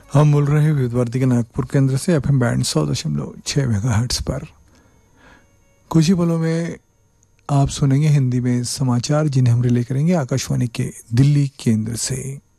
हम बोल रहे हैं विद्यार्थी के नागपुर केंद्र से एफएम बैंड 100.6 मेगाहर्ट्ज पर। कुछ ही पलों में आप सुनेंगे हिंदी में समाचार, जिन्हें हम रिले करेंगे आकाशवाणी के दिल्ली केंद्र से।